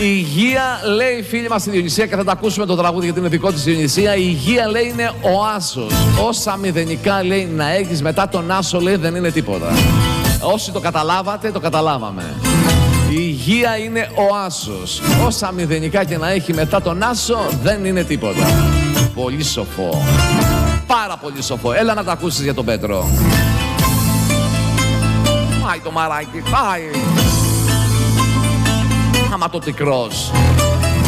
υγεία, λέει η φίλη μας στη Διονυσία, και θα τα ακούσουμε το τραγούδι γιατί είναι δικό της Διονυσία. Η υγεία, λέει, είναι ο άσος. Όσα μηδενικά, λέει, να έχεις μετά τον άσο, λέει, δεν είναι τίποτα. Όσοι το καταλάβατε, το καταλάβαμε. Η υγεία είναι ο άσος. Όσα μηδενικά και να έχει μετά τον άσο, δεν είναι τίποτα. Πολύ σοφό. Πάρα πολύ σοφό. Έλα να τα ακούσεις για τον Πέτρο. Πάει το μαράκι, πάει. Άμα το τικρός.